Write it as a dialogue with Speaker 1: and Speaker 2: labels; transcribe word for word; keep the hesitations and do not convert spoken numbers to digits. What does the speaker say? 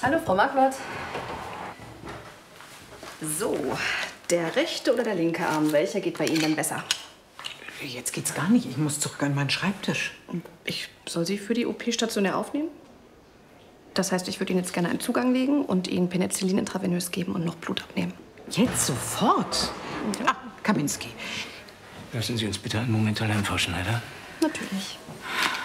Speaker 1: Hallo, Frau Marquardt. So, der rechte oder der linke Arm, welcher geht bei Ihnen denn besser?
Speaker 2: Jetzt geht's gar nicht. Ich muss zurück an meinen Schreibtisch.
Speaker 1: Und ich soll Sie für die O P stationär aufnehmen? Das heißt, ich würde Ihnen jetzt gerne einen Zugang legen und Ihnen Penicillin intravenös geben und noch Blut abnehmen.
Speaker 2: Jetzt sofort?
Speaker 1: Ja.
Speaker 2: Ah, Kaminski.
Speaker 3: Lassen Sie uns bitte einen Moment allein, Frau Schneider.
Speaker 1: Natürlich.